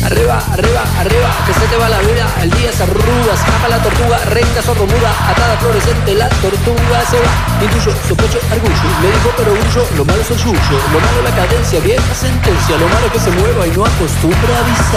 Arriba, arriba, arriba, que se te va la vida. El día se arruga, escapa la tortuga, recta, sordomuda, atada, fluorescente, la tortuga se va. Intuyo, sospecho, argullo, le digo pero orgullo, lo malo es el yuyo, lo malo la cadencia, vieja sentencia, lo malo que se mueva y no acostumbra a avisar.